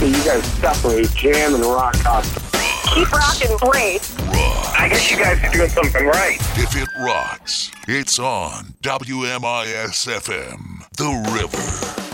that you guys separate jam and rock constantly. Keep rocking, great. I guess you guys are doing something right. If it rocks, it's on WMIS-FM, The River.